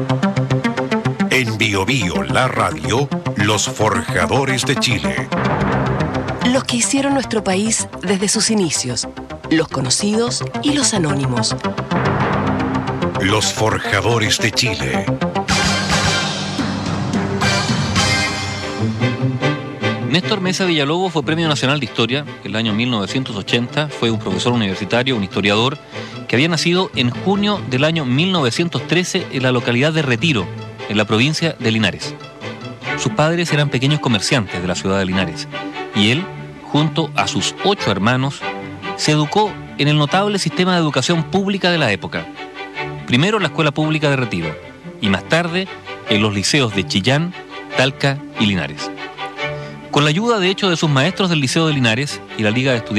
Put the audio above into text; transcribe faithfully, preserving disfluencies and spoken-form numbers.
En Bio Bio, la radio, los forjadores de Chile. Los que hicieron nuestro país desde sus inicios, los conocidos y los anónimos. Los forjadores de Chile. Néstor Mesa Villalobos fue Premio Nacional de Historia en el año mil novecientos ochenta. Fue un profesor universitario, un historiador, que había nacido en junio del año mil novecientos trece en la localidad de Retiro, en la provincia de Linares. Sus padres eran pequeños comerciantes de la ciudad de Linares, y él, junto a sus ocho hermanos, se educó en el notable sistema de educación pública de la época. Primero en la Escuela Pública de Retiro, y más tarde en los liceos de Chillán, Talca y Linares. Con la ayuda, de hecho, de sus maestros del Liceo de Linares y la Liga de Estudiantes